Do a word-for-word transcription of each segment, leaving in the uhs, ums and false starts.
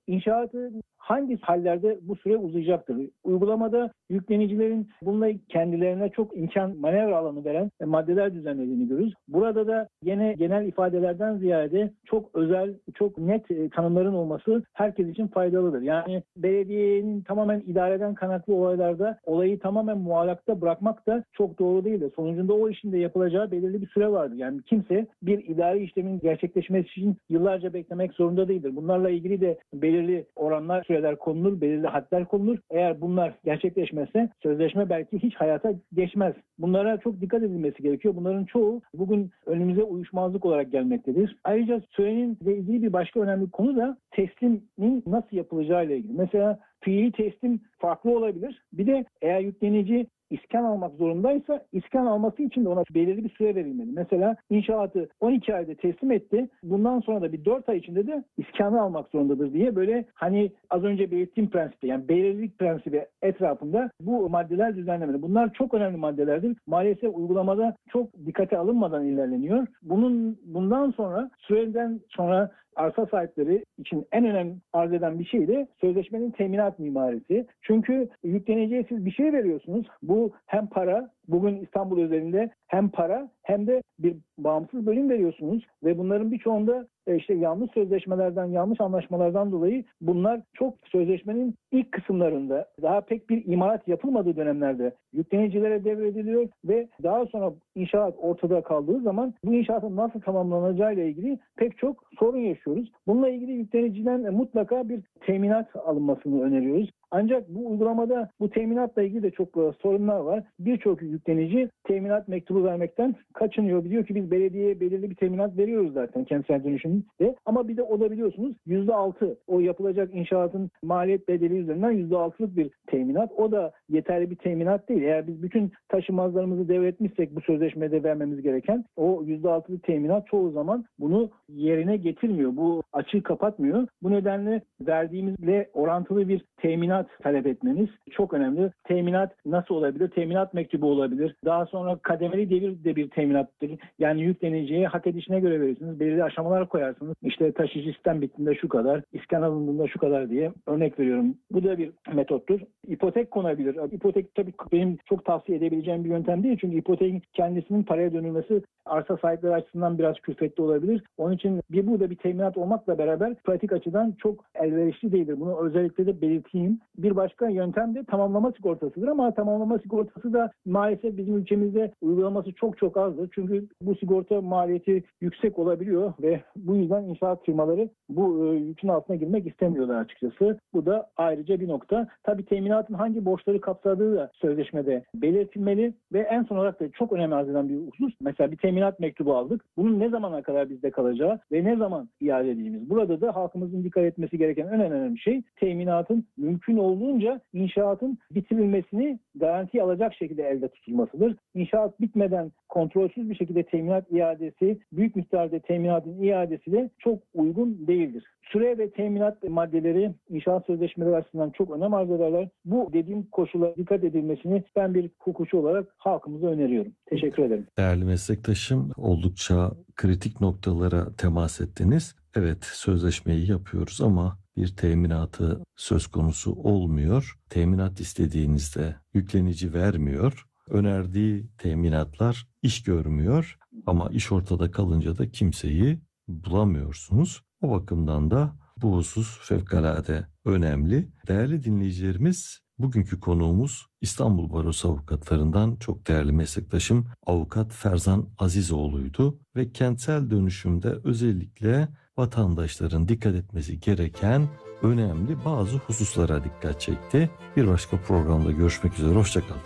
inşaatı hangi hallerde bu süre uzayacaktır? Uygulamada yüklenicilerin bununla kendilerine çok imkan, manevra alanı veren maddeler düzenlediğini görürüz. Burada da yine genel ifadelerden ziyade çok özel, çok net tanımların olması herkes için faydalıdır. Yani belediyenin tamamen idareden kaynaklı olaylarda olayı tamamen muallakta bırakmak da çok doğru değildir. Sonucunda o işin de yapılacağı belirli bir süre vardır. Yani kimse bir idari işlemin gerçekleşmesi için yıllarca beklemek zorunda değildir. Bunlarla ilgili de belirli oranlar, süreler konulur, belirli hadler konulur. Eğer bunlar gerçekleşmezse sözleşme belki hiç hayata geçmez. Bunlara çok dikkat edilmesi gerekiyor. Bunların çoğu bugün önümüze uyuşmazlık olarak gelmektedir. Ayrıca sürenin ile ilgili bir başka önemli konu da teslimin nasıl yapılacağı ile ilgili. Mesela fiili teslim farklı olabilir. Bir de eğer yüklenici iskan almak zorundaysa iskan alması için de ona belirli bir süre verilmeli. Mesela inşaatı on iki ayda teslim etti. Bundan sonra da bir dört ay içinde de iskanı almak zorundadır diye böyle hani az önce belirttiğim prensibi, yani belirlilik prensibi etrafında bu maddeler düzenlemeli. Bunlar çok önemli maddelerdir. Maalesef uygulamada çok dikkate alınmadan ilerleniyor. Bunun bundan sonra süreden sonra arsa sahipleri için en önemli arz eden bir şey de sözleşmenin teminat mimarisi. Çünkü yükleniciye siz bir şey veriyorsunuz. Bu hem para, bugün İstanbul özelinde hem para hem de bir bağımsız bölüm veriyorsunuz ve bunların birçoğunda işte yanlış sözleşmelerden, yanlış anlaşmalardan dolayı bunlar çok sözleşmenin ilk kısımlarında daha pek bir imalat yapılmadığı dönemlerde yüklenicilere devrediliyor ve daha sonra inşaat ortada kaldığı zaman bu inşaatın nasıl tamamlanacağı ile ilgili pek çok sorun yaşıyoruz. Bununla ilgili yükleniciden mutlaka bir teminat alınmasını öneriyoruz. Ancak bu uygulamada bu teminatla ilgili de çok sorunlar var. Birçok yüklenici teminat mektubu vermekten kaçınıyor. Diyor ki biz belediyeye belirli bir teminat veriyoruz zaten kentsel dönüşümde. Ama bir de o da biliyorsunuz yüzde altı o yapılacak inşaatın maliyet bedeli üzerinden yüzde altılık bir teminat. O da yeterli bir teminat değil. Eğer biz bütün taşınmazlarımızı devretmişsek bu sözleşmede vermemiz gereken o yüzde altılık teminat çoğu zaman bunu yerine getirmiyor. Bu açığı kapatmıyor. Bu nedenle verdiğimizle orantılı bir teminat talep etmeniz çok önemli. Teminat nasıl olabilir? Teminat mektubu olabilir. Daha sonra kademeli devir de bir teminattır. Yani yükleniciye hak edişine göre verirsiniz. Belirli aşamalar koyarsınız. İşte taşıyıcı sistem bittiğinde şu kadar, iskan alındığında şu kadar diye örnek veriyorum. Bu da bir metottur. İpotek konabilir. İpotek tabii benim çok tavsiye edebileceğim bir yöntem değil. Çünkü ipoteğin kendisinin paraya dönülmesi arsa sahipleri açısından biraz külfetli olabilir. Onun için bir burada bir teminat olmakla beraber pratik açıdan çok elverişli değildir. Bunu özellikle de belirteyim. Bir başka yöntem de tamamlama sigortasıdır ama tamamlama sigortası da maalesef bizim ülkemizde uygulaması çok çok azdır. Çünkü bu sigorta maliyeti yüksek olabiliyor ve bu yüzden inşaat firmaları bu e, yükün altına girmek istemiyorlar açıkçası. Bu da ayrıca bir nokta. Tabii teminatın hangi borçları kapsadığı da sözleşmede belirtilmeli ve en son olarak da çok önemli arz eden bir husus. Mesela bir teminat mektubu aldık. Bunun ne zamana kadar bizde kalacağı ve ne zaman iade edildiğimiz. Burada da halkımızın dikkat etmesi gereken en önemli şey teminatın mümkün olduğunca inşaatın bitirilmesini garanti alacak şekilde elde tutulmasıdır. İnşaat bitmeden kontrolsüz bir şekilde teminat iadesi, büyük miktarda teminatın iadesi de çok uygun değildir. Süre ve teminat maddeleri inşaat sözleşmeleri açısından çok önem arz ederler. Bu dediğim koşula dikkat edilmesini ben bir hukukçu olarak halkımıza öneriyorum. Teşekkür ederim. Değerli meslektaşım, oldukça kritik noktalara temas ettiniz. Evet, sözleşmeyi yapıyoruz ama bir teminatı söz konusu olmuyor. Teminat istediğinizde yüklenici vermiyor. Önerdiği teminatlar iş görmüyor ama iş ortada kalınca da kimseyi bulamıyorsunuz. O bakımdan da bu husus fevkalade önemli. Değerli dinleyicilerimiz, bugünkü konuğumuz İstanbul Barosu avukatlarından çok değerli meslektaşım Avukat Ferzan Azizoğlu'ydu ve kentsel dönüşümde özellikle vatandaşların dikkat etmesi gereken önemli bazı hususlara dikkat çekti. Bir başka programda görüşmek üzere, hoşçakalın.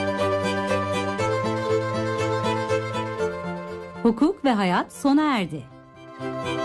Hukuk ve hayat sona erdi.